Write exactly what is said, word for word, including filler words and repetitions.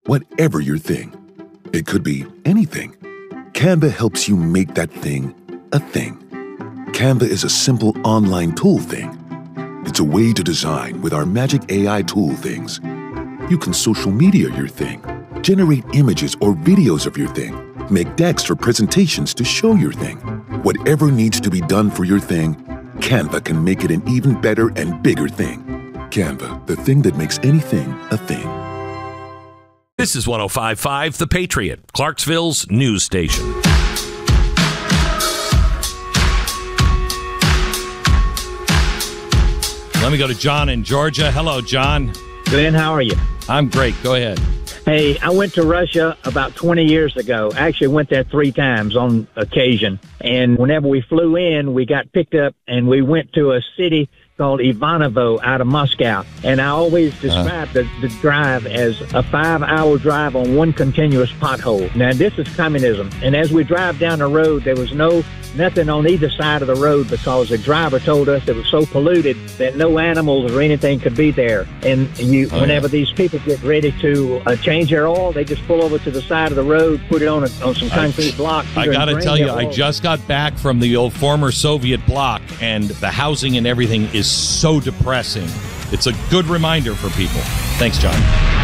Whatever your thing. It could be anything. Canva helps you make that thing a thing. Canva is a simple online tool thing. It's a way to design with our magic A I tool things. You can social media your thing, generate images or videos of your thing, make decks or presentations to show your thing. Whatever needs to be done for your thing, Canva can make it an even better and bigger thing. Canva, the thing that makes anything a thing. This is one oh five point five The Patriot, Clarksville's news station. Let me go to John in Georgia. Hello, John. Glenn, how are you? I'm great. Go ahead. Hey, I went to Russia about twenty years ago. I actually went there three times on occasion. And whenever we flew in, we got picked up and we went to a city called Ivanovo out of Moscow. And I always describe uh. the, the drive as a five-hour drive on one continuous pothole. Now, this is communism. And as we drive down the road, there was no nothing on either side of the road because the driver told us it was so polluted that no animals or anything could be there. And you, oh, whenever yeah. these people get ready to uh, change their oil, they just pull over to the side of the road, put it on a, on some concrete I, blocks. I got to tell you, I just got back from the old former Soviet bloc, and the housing and everything is so depressing. It's a good reminder for people. Thanks, John.